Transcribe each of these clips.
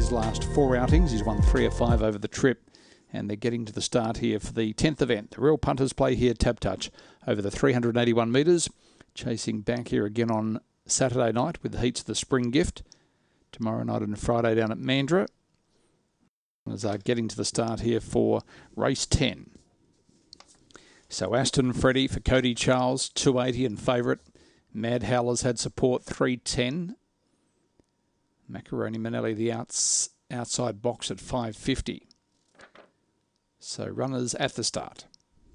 his last 4 outings. He's won 3 of 5 over the trip, and they're getting to the start here for the 10th event. The real punters play here, Tap Touch, over the 381 metres, chasing back here again on Saturday night with the heats of the Spring Gift. Tomorrow night and Friday down at Mandurah. As are getting to the start here for race 10. So Aston Freddie for Cody Charles, 280 and favourite. Mad Howler's had support, 310. Macaroni Manelli, the outside box at 550. So runners at the start.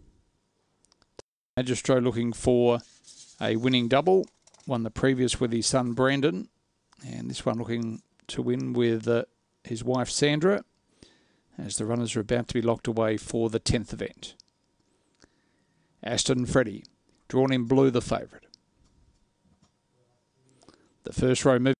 Magistro looking for a winning double. Won the previous with his son Brandon. And this one looking to win with his wife Sandra, as the runners are about to be locked away for the 10th event. Aston Freddie, drawn in blue, the favourite. The first row move.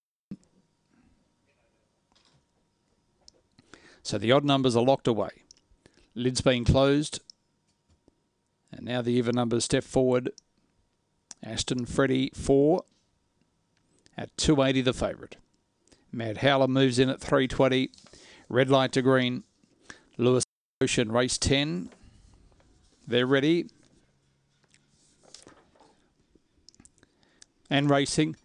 So the odd numbers are locked away. Lid's been closed. And now the even numbers step forward. Aston Freddie 4 at 280, the favourite. Mad Howler moves in at 320. Red light to green. Lewis Ocean, race 10. They're ready. And racing.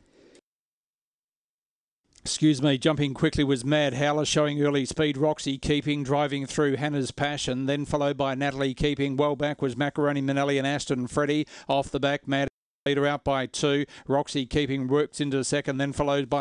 Excuse me, jumping quickly was Mad Howler, showing early speed. Roxy Keeping, driving through Hannah's Passion, then followed by Natalie Keeping. Well back was Macaroni Manelli and Aston Freddie. Off the back, Mad leader out by 2. Roxy Keeping works into second, then followed by